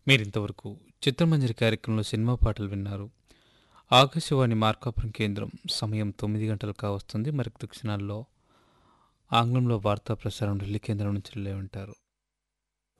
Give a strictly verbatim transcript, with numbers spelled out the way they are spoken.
మీరింతవరకు చిత్రమంజరి కార్యక్రమంలో సినిమా పాటలు విన్నారు. ఆకాశవాణి మార్కాపురం కేంద్రం సమయం తొమ్మిది గంటలు కావస్తుంది. మరికొద్ది క్షణాల్లో ఆంగ్లంలో వార్తా ప్రసారం ఢిల్లీ కేంద్రం నుంచి రిలే ఉంటారు.